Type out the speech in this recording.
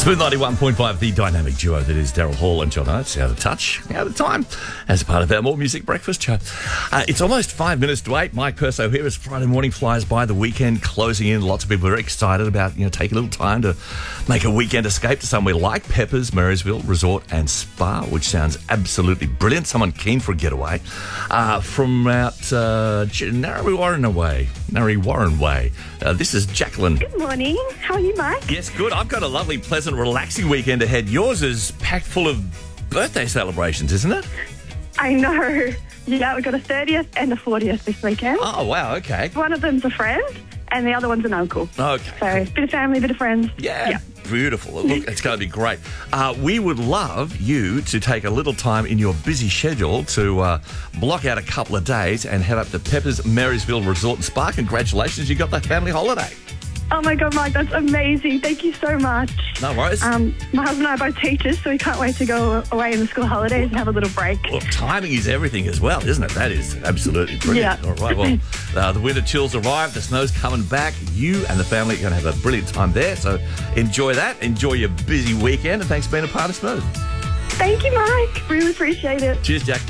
Smooth 91.5, the dynamic duo that is Daryl Hall and John Oates, out of touch, out of time, as part of our More Music Breakfast show. It's almost 5 minutes to 8. Mike Perso here as Friday morning flies by, the weekend closing in. Lots of people are excited about, taking a little time to make a weekend escape to somewhere like Peppers Marysville Resort and Spa, which sounds absolutely brilliant. Someone keen for a getaway from out Narre Warren Way. This is Jacqueline. Good morning. How are you, Mike? Yes, good. I've got a lovely, pleasant, relaxing weekend ahead. Yours is packed full of birthday celebrations, isn't it? I know. Yeah, we've got a 30th and a 40th this weekend. Oh, wow, okay. One of them's a friend and the other one's an uncle. Okay. So, bit of family, bit of friends. Yeah. Beautiful. Look, it's going to be great. We would love you to take a little time in your busy schedule to block out a couple of days and head up to Peppers Marysville Resort and Spa. Congratulations, you got that family holiday. Oh my God, Mike, that's amazing. Thank you so much. No worries. My husband and I are both teachers, so we can't wait to go away in the school holidays and have a little break. Well, timing is everything as well, isn't it? That is absolutely brilliant. Yeah. All right, well, the winter chills arrive, the snow's coming back. You and the family are going to have a brilliant time there, so enjoy that. Enjoy your busy weekend, and thanks for being a part of Smooth. Thank you, Mike. Really appreciate it. Cheers, Jack.